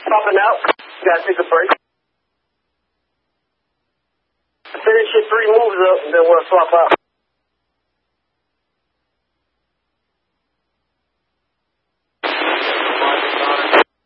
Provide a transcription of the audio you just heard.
Swapping out. Gotta take a break. Finish your 3 moves up, and then we'll swap out.